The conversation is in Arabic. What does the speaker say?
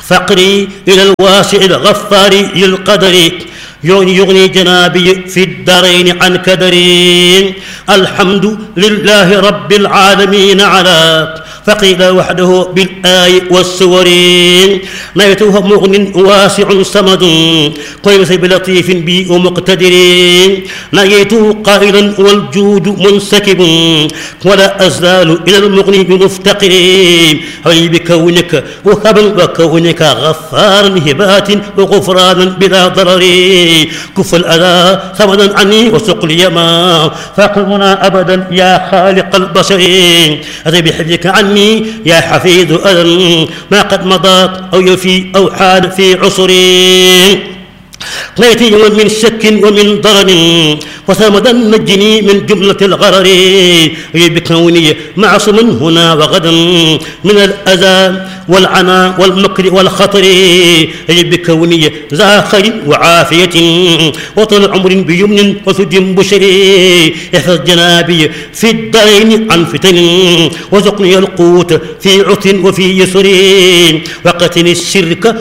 فقري إلى الواسع الغفار للقدر يغني جنابي في الدارين عن كدري. الحمد لله رب العالمين على فقيل وحده بالآي والسور. نيته مغن واسع صمد قيس بلطيف بي ومقتدر. نيته قائلا والجود منسكب ولا أزال إلى المغني بمفتقر. هي بكونك وهبا وكونك غفارا هبات وغفرانا بلا ضرر. كف الأذى ثمنا عني وسق لي ما فاقمنا أبدا يا خالق البشر. أتي بحفظك عني يا حفيظ أذى ما قد مضى أو يفي أو حال في عصري. قنيتي من شك ومن ضرر وثمدا نجني من جملة الغرر. بكوني معصوم هنا وغدا من الأذى والعناء والمكر والخطر. بكوني ذا خير وعافية وطول عمر بيمن وسد بشري. احفظ جنابي في الدارين عن فتن وزقني القوت في عسر وفي يسر. وقتني الشرك